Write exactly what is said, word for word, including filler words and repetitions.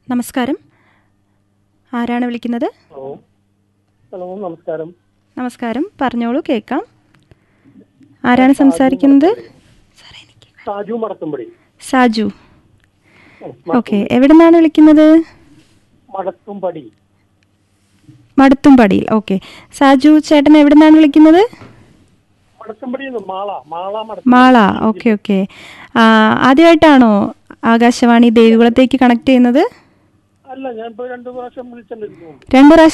നമസ്കാരം. ആരാണ് വിളിക്കുന്നത്? ഹലോ ഹലോ നമസ്കാരം. നമസ്കാരം, പറഞ്ഞോളൂ, കേൾക്കാം. ആരാണ് സംസാരിക്കുന്നത്? സാജു മടത്തുംപടി. സാജു, ഓക്കെ. എവിടെ നിന്നാണ് വിളിക്കുന്നത്? മടത്തുംപടി. മടത്തുംപടിയിൽ. ഓക്കെ. സാജു ചേട്ടൻ എവിടെ നിന്നാണ് വിളിക്കുന്നത്? മടത്തുംപടി മാള മാള മാള. Okay okay. ആദ്യമായിട്ടാണോ ആകാശവാണി ദേവികുളത്തേക്ക് കണക്ട് ചെയ്യുന്നത്? അല്ല, ഞാൻ ഇപ്പൊ രണ്ടു പ്രാവശ്യം വിളിച്ചിട്ടുണ്ടായിരുന്നു. രണ്ടു പ്രാവശ്യം